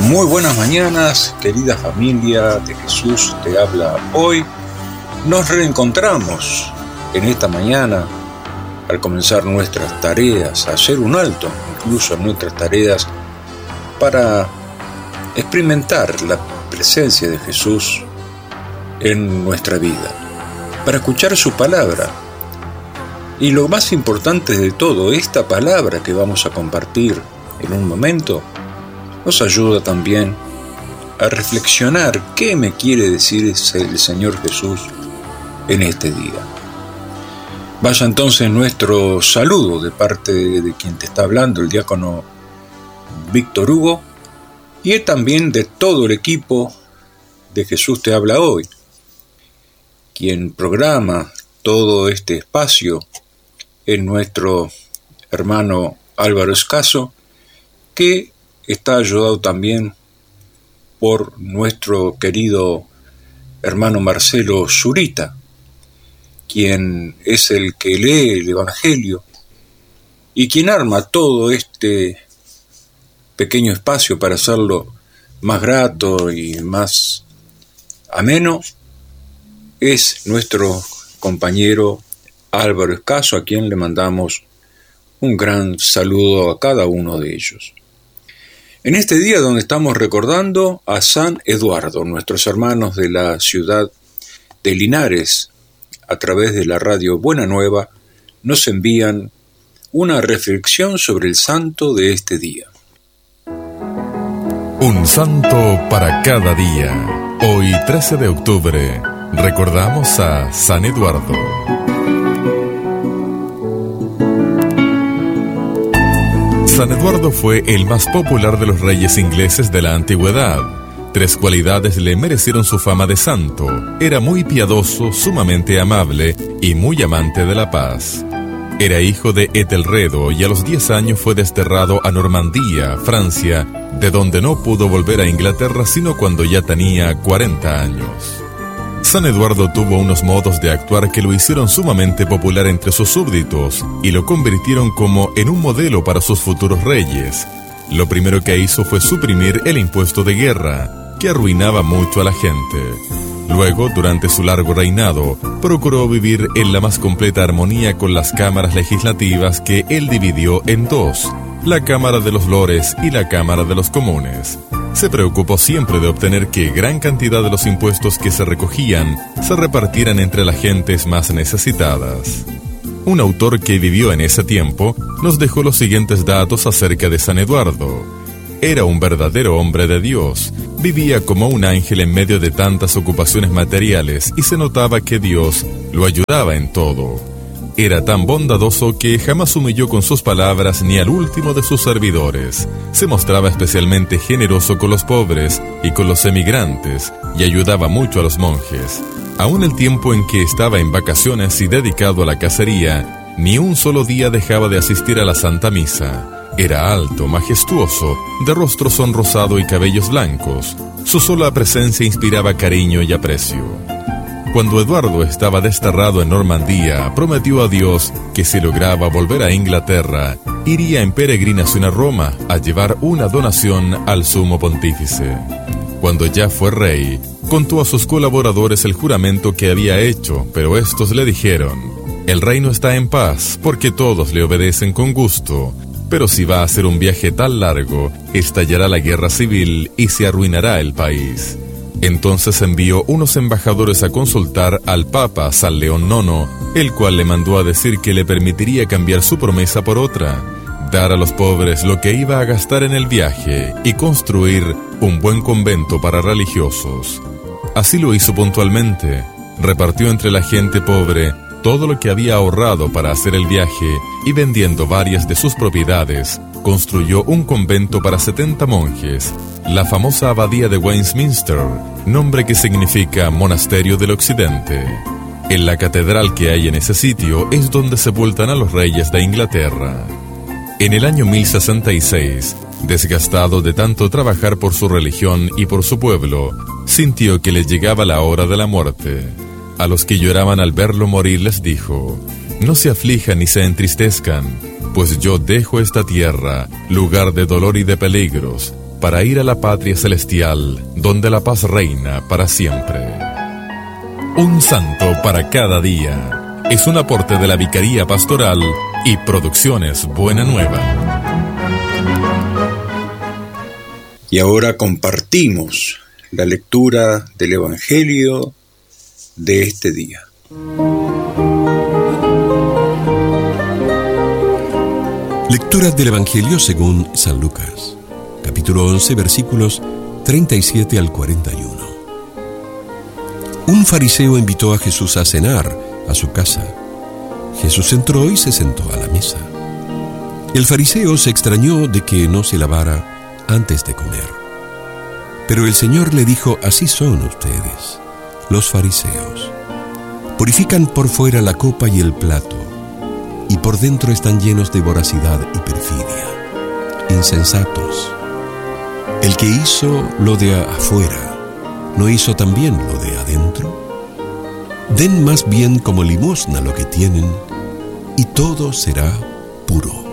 Muy buenas mañanas, querida familia de Jesús te habla hoy. Nos reencontramos en esta mañana al comenzar nuestras tareas, a hacer un alto incluso en nuestras tareas para experimentar la presencia de Jesús en nuestra vida, para escuchar su palabra. Y lo más importante de todo, esta palabra que vamos a compartir en un momento nos ayuda también a reflexionar qué me quiere decir el Señor Jesús en este día. Vaya entonces nuestro saludo de parte de quien te está hablando, el diácono Víctor Hugo, y también de todo el equipo de Jesús te habla hoy, quien programa todo este espacio es nuestro hermano Álvaro Escaso, que está ayudado también por nuestro querido hermano Marcelo Zurita, quien es el que lee el Evangelio y quien arma todo este pequeño espacio para hacerlo más grato y más ameno. Es nuestro compañero Álvaro Escaso, a quien le mandamos un gran saludo a cada uno de ellos. En este día donde estamos recordando a San Eduardo, nuestros hermanos de la ciudad de Linares, a través de la radio Buena Nueva, nos envían una reflexión sobre el santo de este día. Un santo para cada día. Hoy, 13 de octubre, recordamos a San Eduardo. San Eduardo fue el más popular de los reyes ingleses de la antigüedad. 3 cualidades le merecieron su fama de santo. Era muy piadoso, sumamente amable y muy amante de la paz. Era hijo de Etelredo y a los 10 años fue desterrado a Normandía, Francia, de donde no pudo volver a Inglaterra sino cuando ya tenía 40 años. San Eduardo tuvo unos modos de actuar que lo hicieron sumamente popular entre sus súbditos y lo convirtieron como en un modelo para sus futuros reyes. Lo primero que hizo fue suprimir el impuesto de guerra, que arruinaba mucho a la gente. Luego, durante su largo reinado, procuró vivir en la más completa armonía con las cámaras legislativas que él dividió en 2, la Cámara de los Lores y la Cámara de los Comunes. Se preocupó siempre de obtener que gran cantidad de los impuestos que se recogían se repartieran entre las gentes más necesitadas. Un autor que vivió en ese tiempo nos dejó los siguientes datos acerca de San Eduardo. Era un verdadero hombre de Dios, vivía como un ángel en medio de tantas ocupaciones materiales y se notaba que Dios lo ayudaba en todo. Era tan bondadoso que jamás humilló con sus palabras ni al último de sus servidores. Se mostraba especialmente generoso con los pobres y con los emigrantes y ayudaba mucho a los monjes. Aún el tiempo en que estaba en vacaciones y dedicado a la cacería, ni un solo día dejaba de asistir a la Santa Misa. Era alto, majestuoso, de rostro sonrosado y cabellos blancos. Su sola presencia inspiraba cariño y aprecio. Cuando Eduardo estaba desterrado en Normandía, prometió a Dios que si lograba volver a Inglaterra, iría en peregrinación a Roma a llevar una donación al sumo pontífice. Cuando ya fue rey, contó a sus colaboradores el juramento que había hecho, pero estos le dijeron: el reino está en paz porque todos le obedecen con gusto, pero si va a hacer un viaje tan largo, estallará la guerra civil y se arruinará el país. Entonces envió unos embajadores a consultar al Papa San León IX, el cual le mandó a decir que le permitiría cambiar su promesa por otra, dar a los pobres lo que iba a gastar en el viaje y construir un buen convento para religiosos. Así lo hizo puntualmente, repartió entre la gente pobre todo lo que había ahorrado para hacer el viaje y vendiendo varias de sus propiedades, construyó un convento para 70 monjes, la famosa abadía de Westminster, nombre que significa Monasterio del Occidente. En la catedral que hay en ese sitio es donde sepultan a los reyes de Inglaterra. En el año 1066, desgastado de tanto trabajar por su religión y por su pueblo, sintió que le llegaba la hora de la muerte. A los que lloraban al verlo morir les dijo: no se aflijan ni se entristezcan, pues yo dejo esta tierra, lugar de dolor y de peligros, para ir a la patria celestial, donde la paz reina para siempre. Un santo para cada día. Es un aporte de la Vicaría Pastoral y Producciones Buena Nueva. Y ahora compartimos la lectura del Evangelio de este día. Lectura del Evangelio según San Lucas, capítulo 11, versículos 37 al 41. Un fariseo invitó a Jesús a cenar a su casa. Jesús entró y se sentó a la mesa. El fariseo se extrañó de que no se lavara antes de comer. Pero el Señor le dijo: así son ustedes, los fariseos. Purifican por fuera la copa y el plato, y por dentro están llenos de voracidad y perfidia. Insensatos. El que hizo lo de afuera, ¿no hizo también lo de adentro? Den más bien como limosna lo que tienen, y todo será puro.